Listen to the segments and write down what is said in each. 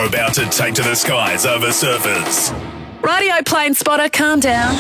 you're about to take to the skies over surfers. Radio Plane Spotter, calm down.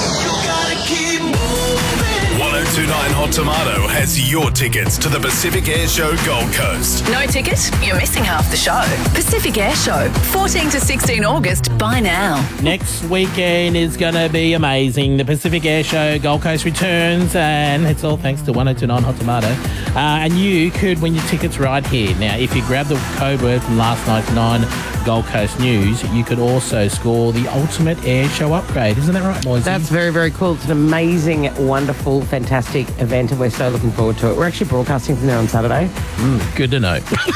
1029 Hot Tomato has your tickets to the Pacific Air Show Gold Coast. No ticket? You're missing half the show. Pacific Air Show, 14 to 16 August. Buy now. Next weekend is going to be amazing. The Pacific Air Show Gold Coast returns, and it's all thanks to 1029 Hot Tomato. And you could win your tickets right here. Now, if you grab the code word from last night's 9 Gold Coast News, you could also score the Ultimate Air Show upgrade. Isn't that right, Moisey? That's very, very cool. It's an amazing, wonderful, fantastic event, and we're so looking forward to it. We're actually broadcasting from there on Saturday. Good to know.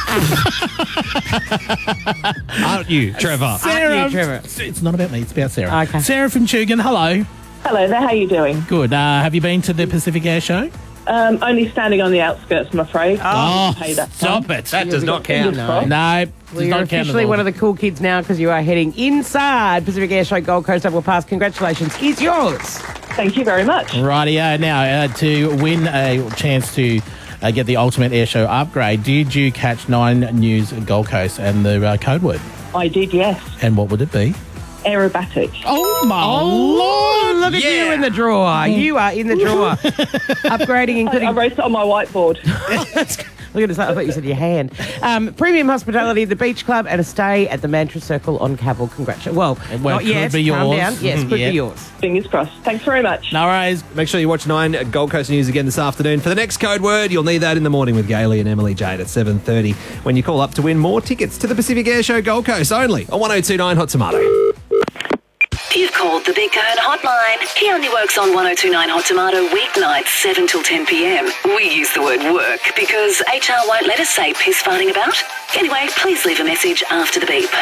Aren't you, Trevor? Sarah, Aren't you, Trevor? It's not about me, it's about Sarah. Okay. Sarah from Tugan, hello. Hello there, how are you doing? Good. Have you been to the Pacific Air Show? Only standing on the outskirts, I'm afraid. Oh, Pay that stop time. it. That does not count. No. No, Well, does you're not count at officially all. one of the cool kids now because you are heading inside Pacific Air Show Gold Coast Double Pass. Congratulations. Is yours. Thank you very much. Rightio. Now, to win a chance to get the Ultimate Air Show upgrade, did you catch 9 News Gold Coast and the code word? I did, yes. And what would it be? Aerobatic. Oh, my Oh, look at you in the drawer. You are in the drawer. Upgrading, I including... wrote it on my whiteboard. Look at this. I thought you said your hand. Premium hospitality, the Beach Club, and a stay at the Mantra Circle on Cavill. Congratulations. Well, Well, not could yet. be Calm yours. down. Yes, could Yeah. be yours. Fingers crossed. Thanks very much. No worries. Make sure you watch 9 Gold Coast News again this afternoon. For the next code word, you'll need that in the morning with Gailey and Emily Jade at 7:30 when you call up to win more tickets to the Pacific Air Show Gold Coast only on 1029 Hot Tomato. You've called the Big Cone hotline. He only works on 1029 Hot Tomato weeknights, 7 till 10 p.m. We use the word work because HR won't let us say piss farting about. Anyway, please leave a message after the beep.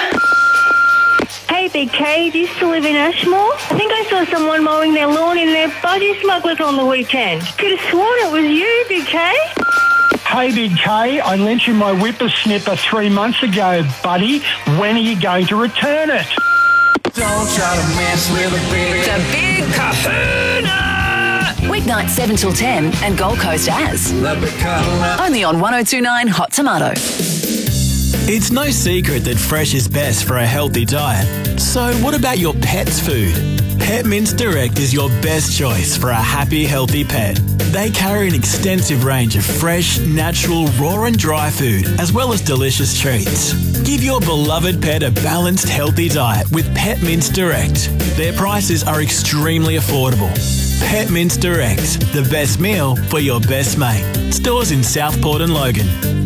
Hey, Big K, do you still live in Ashmore? I think I saw someone mowing their lawn in their budgie smugglers on the weekend. Could have sworn it was you, Big K. Hey, Big K, I lent you my whippersnipper 3 months ago, buddy. When are you going to return it? Don't try to mess with a big... The Big Kahuna! Weeknights 7 till 10 and Gold Coast as. Only on 1029 Hot Tomato. It's no secret that fresh is best for a healthy diet. So what about your pet's food? Pet Mints Direct is your best choice for a happy, healthy pet. They carry an extensive range of fresh, natural, raw and dry food, as well as delicious treats. Give your beloved pet a balanced, healthy diet with Pet Mints Direct. Their prices are extremely affordable. Pet Mints Direct, the best meal for your best mate. Stores in Southport and Logan.